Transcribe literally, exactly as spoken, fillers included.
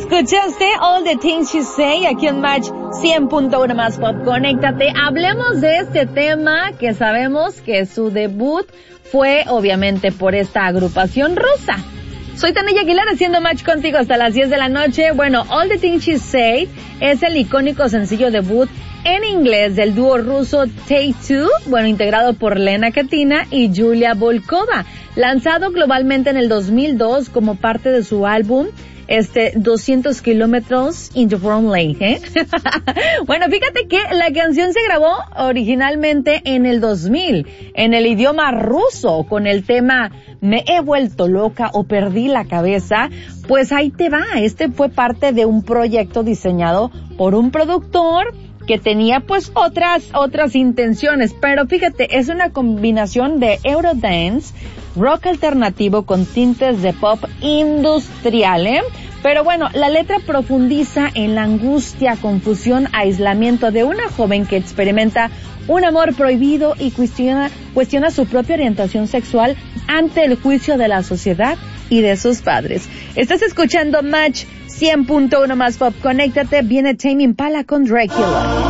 Escuchaste All the Things You Say aquí en Match cien punto uno más Pop. Conéctate. Hablemos de este tema que sabemos que su debut fue obviamente por esta agrupación rusa. Soy Tania Aguilar haciendo Match contigo hasta las diez de la noche. Bueno, All the Things You Say es el icónico sencillo debut en inglés del dúo ruso Take Two, bueno, integrado por Lena Katina y Yulia Volkova, lanzado globalmente en el dos mil dos como parte de su álbum Este, doscientos kilómetros in the front lane, ¿eh? Bueno, fíjate que la canción se grabó originalmente en el dos mil, en el idioma ruso, con el tema Me he vuelto loca o perdí la cabeza. Pues ahí te va, este fue parte de un proyecto diseñado por un productor que tenía pues otras, otras intenciones, pero fíjate, es una combinación de Eurodance, rock alternativo con tintes de pop industrial, ¿eh? Pero bueno, la letra profundiza en la angustia, confusión, aislamiento de una joven que experimenta un amor prohibido y cuestiona, cuestiona su propia orientación sexual ante el juicio de la sociedad y de sus padres. Estás escuchando Match cien punto uno más Pop. Conéctate, viene Tame Impala con Dracula.